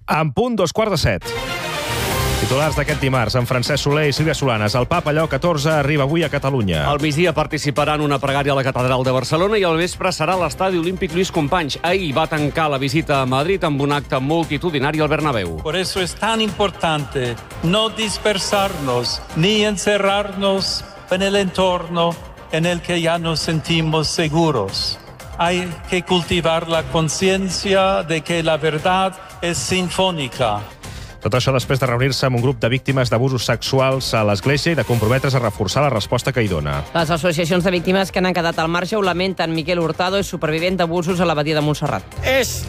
En punt, 2:15. Titulars d'aquest dimarts, amb Francesc Soler i Sílvia Solanes. El Papa Lleó XIV arriba avui a Catalunya. Al migdia participarà en una pregària a la Catedral de Barcelona i al vespre serà a l'estadi olímpic Lluís Companys. Ahir va tancar la visita a Madrid amb un acte multitudinari al Bernabéu. Por eso es tan importante no dispersarnos ni encerrarnos en el entorno en el que ya nos sentimos seguros. Hay que cultivar la conciencia de que la verdad es sinfónica. Tot això després de reunir-se amb un grup de víctimes d'abusos sexuals a l'Església i de comprometre's a reforçar la resposta que hi dona. Les associacions de víctimes que n'han quedat al marge ho lamenten. Miquel Hurtado és supervivent d'abusos a la Badia de Montserrat. És